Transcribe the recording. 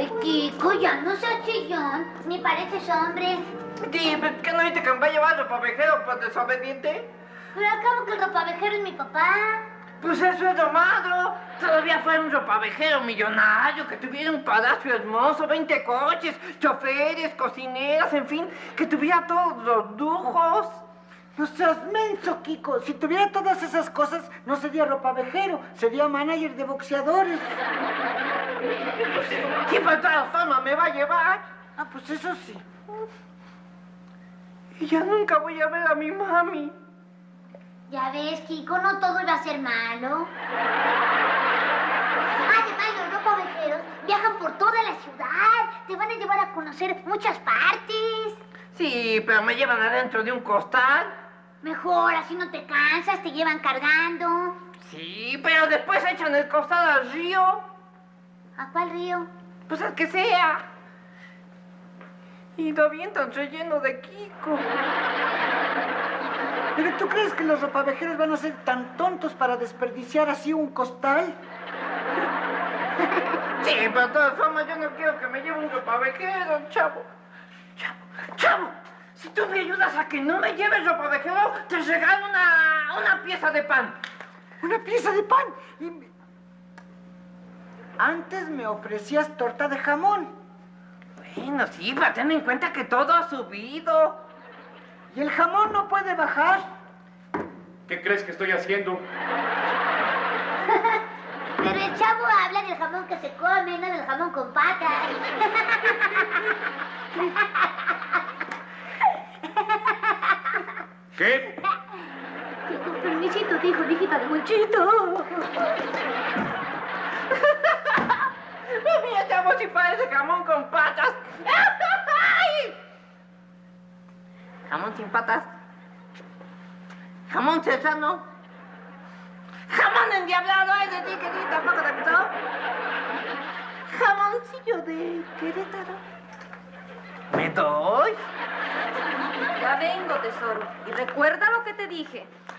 Ay, Kiko, ya no seas chillón. Ni pareces hombre. Sí, pero ¿qué no viste que me va a llevar ropavejero por desobediente? Pero acabo que el ropavejero es mi papá. Pues eso es lo malo. Todavía fuera un ropavejero millonario, que tuviera un palacio hermoso, 20 coches, choferes, cocineras, en fin, que tuviera todos los lujos. No seas menso, Kiko. Si tuviera todas esas cosas, no sería ropavejero, sería manager de boxeadores. ¿Qué falta fama me va a llevar? Ah, pues eso sí. Y ya nunca voy a ver a mi mami. Ya ves, Kiko, no todo iba a ser malo. Además, los ropavejeros viajan por toda la ciudad. Te van a llevar a conocer muchas partes. Sí, pero me llevan adentro de un costal. Mejor, así no te cansas, te llevan cargando. Sí, pero después echan el costal al río. ¿A cuál río? Pues al que sea. Y lo avientan relleno de Kiko. ¿Pero tú crees que los ropavejeros van a ser tan tontos para desperdiciar así un costal? Sí, pero de todas formas yo no quiero que me lleve un ropavejero, chavo. Chavo, si tú me ayudas a que no me lleve el ropavejero, te regalo una pieza de pan. ¿Una pieza de pan? Antes me ofrecías torta de jamón. Bueno, sí, pero ten en cuenta que todo ha subido. ¿Y el jamón no puede bajar? ¿Qué crees que estoy haciendo? Pero el chavo habla del jamón que se come, no del jamón con patas. ¿Qué? Que con permisito dijo hijita de Monchito. Mira, chavo, si parece jamón con patas. Jamón sin patas. Jamón serrano. Jamón endiablado. Ay, de ti, que tampoco te gustó. Jamoncillo de Querétaro. ¿Me doy? Ya vengo, tesoro. Y recuerda lo que te dije.